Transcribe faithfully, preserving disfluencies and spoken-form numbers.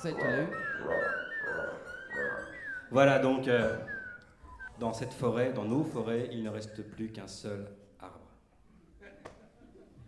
Ça, tu l'as eu? Voilà donc, euh, dans cette forêt, dans nos forêts, il ne reste plus qu'un seul